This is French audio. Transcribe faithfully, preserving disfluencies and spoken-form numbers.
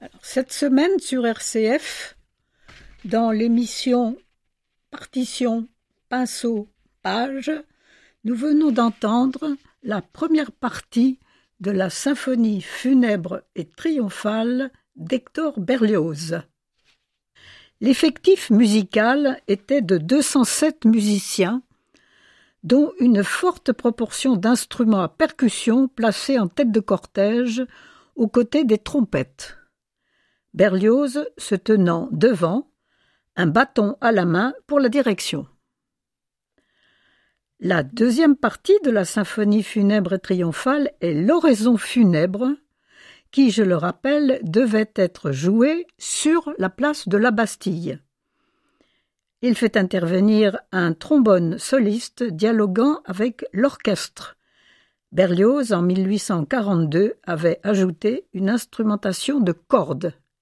Cette semaine sur R C F, dans l'émission Partition, pinceau, page, nous venons d'entendre la première partie de la symphonie funèbre et triomphale d'Hector Berlioz. L'effectif musical était de deux cent sept musiciens, dont une forte proportion d'instruments à percussion placés en tête de cortège aux côtés des trompettes. Berlioz se tenant devant, un bâton à la main pour la direction. La deuxième partie de la symphonie funèbre et triomphale est l'oraison funèbre, qui, je le rappelle, devait être jouée sur la place de la Bastille. Il fait intervenir un trombone soliste dialoguant avec l'orchestre. Berlioz, en mille huit cent quarante-deux, avait ajouté une instrumentation de cordes